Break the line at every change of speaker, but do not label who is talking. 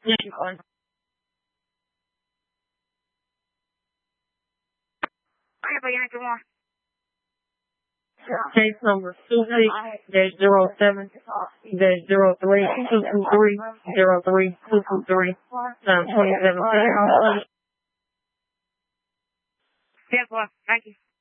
Yeah, you're calling. Okay, but you come on. Case number 26-07-03-223-03223, time 27. Yeah, boy. Thank you.